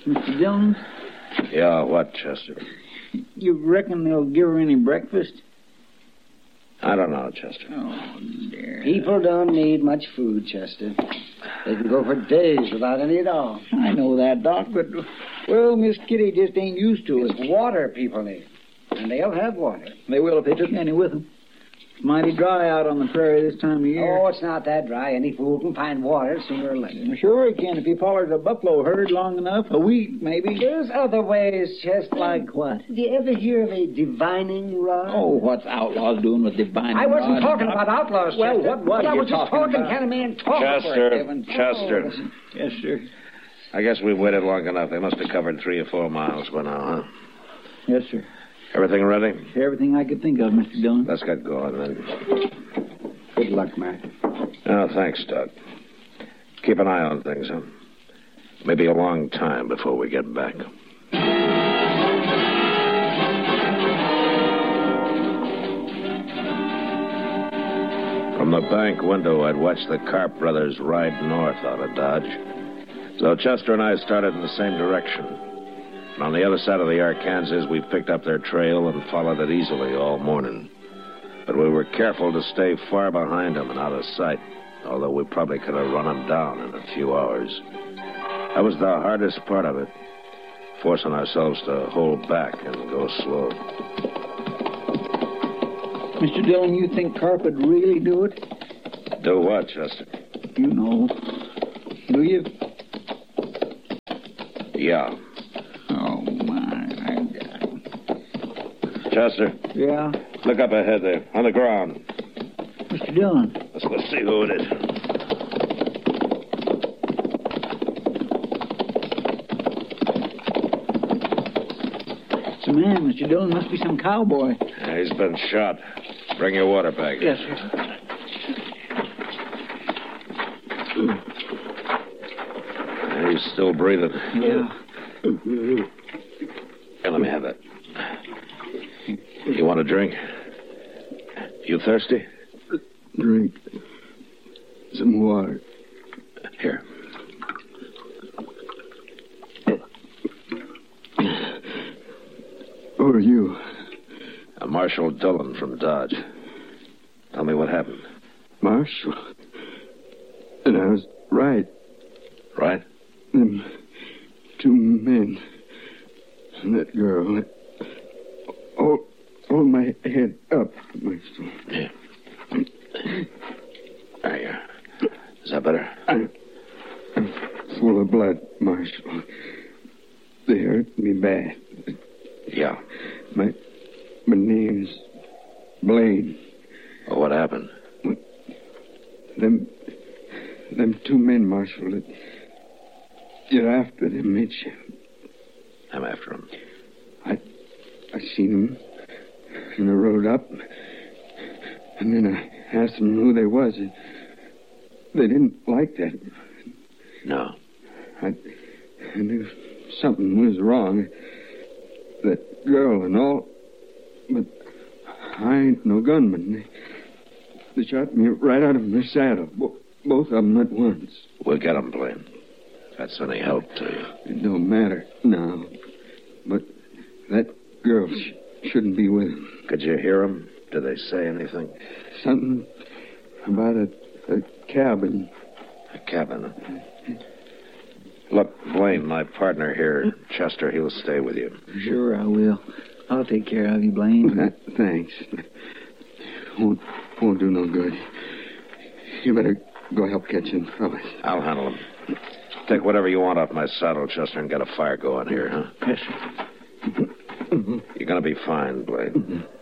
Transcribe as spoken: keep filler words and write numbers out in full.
Mister Dillon? Yeah, what, Chester? You reckon they'll give her any breakfast? I don't know, Chester. Oh, dear. People don't need much food, Chester. They can go for days without any at all. I know that, Doc, but, well, Miss Kitty just ain't used to it. It's water people need, and they'll have water. They will if they took any with them. It's mighty dry out on the prairie this time of year. Oh, it's not that dry. Any fool can find water sooner or later. Sure he can if he followed a buffalo herd long enough. A week, maybe. There's other ways, Chester. Like what? Did you ever hear of a divining rod? Oh, what's outlaws doing with divining I wasn't rods? talking about outlaws, Chester. Well, what was but I you was just talking talking, about? can a man talk? Chester, Chester. Oh, yes, sir. I guess we've waited long enough. They must have covered three or four miles by now, huh? Yes, sir. Everything ready? Everything I could think of, Mister Dillon. Let's get going, then. Good luck, Matt. Oh, thanks, Doc. Keep an eye on things, huh? Maybe a long time before we get back. From the bank window, I'd watched the Carp brothers ride north out of Dodge. So Chester and I started in the same direction. And on the other side of the Arkansas, we picked up their trail and followed it easily all morning. But we were careful to stay far behind them and out of sight, although we probably could have run them down in a few hours. That was the hardest part of it, forcing ourselves to hold back and go slow. Mister Dillon, you think Carp would really do it? Do what, Chester? You know. Do you? Yeah. Oh, my. I got it. Chester? Yeah? Look up ahead there, on the ground. Mister Dillon. Let's go see who it is. It's a man, Mister Dillon. Must be some cowboy. Yeah, he's been shot. Bring your water bag. Yes, sir. Yeah, he's still breathing. Yeah. Here, let me have that. You want a drink? You thirsty? Drink. Some water. Here. Who are you? I'm Marshal Dillon from Dodge. Tell me what happened. Marshal? And I was right. Right? Them two men. And that girl. Hold, hold my head up, Marshal. Yeah. There you are. Is that better? I'm, I'm full of blood, Marshal. They hurt me bad. Yeah. My my name's Blaine. Well, what happened? Them them two men, Marshal, that you're after them, ain't you? I'm after him. I I seen them, and I rode up, and then I asked them who they was, and they didn't like that. No. I, I knew something was wrong. That girl and all, but I ain't no gunman. They, they shot me right out of my saddle, bo- both of them at once. We'll get him, Blaine. If that's any help to you. It don't matter now, but that girl sh- shouldn't be with him. Could you hear him? Did they say anything? Something about a, a cabin. A cabin. Look, Blaine, my partner here, Chester, he'll stay with you. Sure, I will. I'll take care of you, Blaine. That, thanks. Won't, won't do no good. You better go help catch him, fellas. I'll handle him. Take whatever you want off my saddle, Chester, and get a fire going here, huh? Yes, sir. You're going to be fine, Blaine.